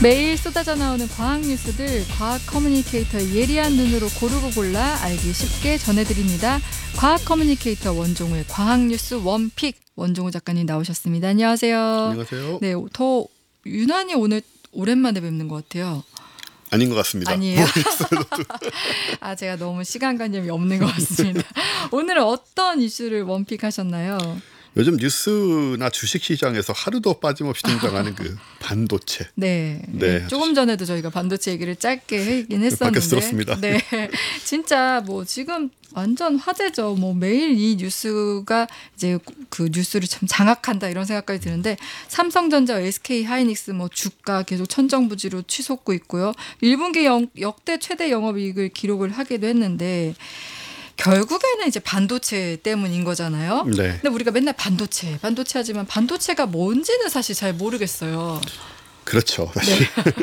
매일 쏟아져 나오는 과학 뉴스들 과학 커뮤니케이터의 예리한 눈으로 고르고 골라 알기 쉽게 전해드립니다. 과학 커뮤니케이터 원종우의 과학 뉴스 원픽 원종우 작가님 나오셨습니다. 안녕하세요. 안녕하세요. 네, 더 유난히 오늘 오랜만에 뵙는 것 같아요. 아닌 것 같습니다. 아니에요? 제가 너무 시간관념이 없는 것 같습니다. 오늘은 어떤 이슈를 원픽하셨나요? 요즘 뉴스나 주식시장에서 하루도 빠짐없이 등장하는 그 반도체. 네. 조금 전에도 저희가 반도체 얘기를 짧게 하긴 했었는데. 밖에서 들었습니다. 네. 진짜 뭐 지금 완전 화제죠. 뭐 매일 이 뉴스가 이제 그 뉴스를 참 장악한다 이런 생각까지 드는데 삼성전자, SK 하이닉스 뭐 주가 계속 천정부지로 치솟고 있고요. 1분기 역대 최대 영업이익을 기록을 하기도 했는데 결국에는 이제 반도체 때문인 거잖아요. 네. 근데 우리가 맨날 반도체 하지만 반도체가 뭔지는 사실 잘 모르겠어요. 그렇죠. 사실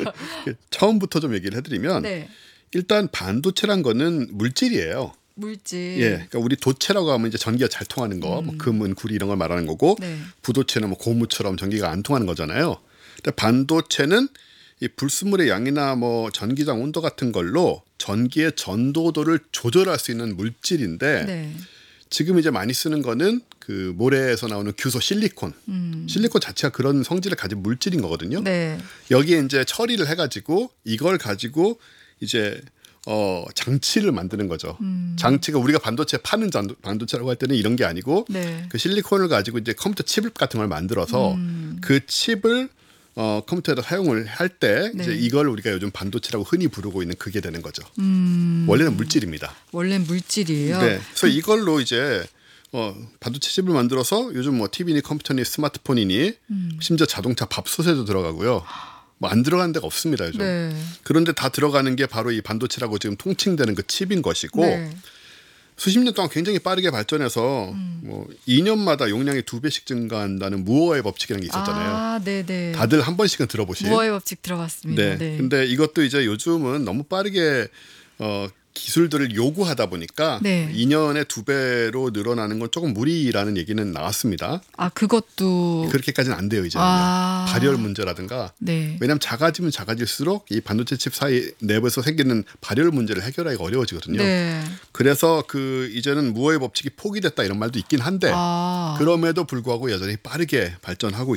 처음부터 좀 얘기를 해드리면 네. 일단 반도체란 거는 물질이에요. 물질. 예, 그러니까 우리 도체라고 하면 이제 전기가 잘 통하는 거, 뭐 금은 구리 이런 걸 말하는 거고, 네. 부도체는 뭐 고무처럼 전기가 안 통하는 거잖아요. 근데 반도체는 이 불순물의 양이나 뭐 전기장 온도 같은 걸로 전기의 전도도를 조절할 수 있는 물질인데 네. 지금 이제 많이 쓰는 거는 그 모래에서 나오는 규소 실리콘. 실리콘 자체가 그런 성질을 가진 물질인 거거든요. 네. 여기에 이제 처리를 해가지고 이걸 가지고 이제 장치를 만드는 거죠. 장치가 우리가 반도체 파는 반도체라고 할 때는 이런 게 아니고 네. 그 실리콘을 가지고 이제 컴퓨터 칩 같은 걸 만들어서 그 칩을 컴퓨터에다 사용을 할 때 네. 이제 이걸 우리가 요즘 반도체라고 흔히 부르고 있는 그게 되는 거죠. 원래는 물질입니다. 원래는 물질이에요. 네. 그래서 이걸로 이제 반도체 칩을 만들어서 요즘 뭐 TV니 컴퓨터니 스마트폰이니 심지어 자동차 밥솥에도 들어가고요. 뭐 안 들어가는 데가 없습니다 요즘. 네. 그런데 다 들어가는 게 바로 이 반도체라고 지금 통칭되는 그 칩인 것이고 네. 수십 년 동안 굉장히 빠르게 발전해서 뭐 2년마다 용량이 2배씩 증가한다는 무어의 법칙이라는 게 있었잖아요. 네네. 다들 한 번씩은 들어보신. 무어의 법칙 들어봤습니다. 네. 네. 근데 이것도 이제 요즘은 너무 빠르게 기술들을 요구하다 보니까 네. 2년에 2배로 늘어나는 건 조금 무리라는 얘기는 나왔습니다. 그것도 그렇게까지는 안 돼요 이제는. 발열 문제라든가. 네. 왜냐하면 작아지면 작아질수록 이 반도체 칩 사이 내부에서 생기는 발열 문제를 해결하기가 어려워지거든요. 네. 그래서 그 이제는 무어의 법칙이 포기됐다 이런 말도 있긴 한데 그럼에도 불구하고 여전히 빠르게 발전하고